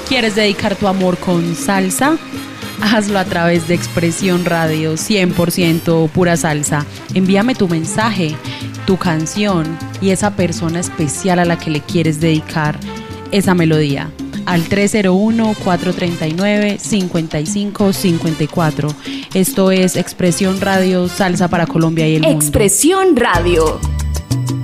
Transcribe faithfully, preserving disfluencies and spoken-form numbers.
¿Quieres dedicar tu amor con salsa? Hazlo a través de Expresión Radio, cien por ciento pura salsa. Envíame tu mensaje, tu canción y esa persona especial a la que le quieres dedicar esa melodía al tres cero uno, cuatro tres nueve, cinco cinco cinco cuatro. Esto es Expresión Radio, salsa para Colombia y el mundo. Expresión Radio.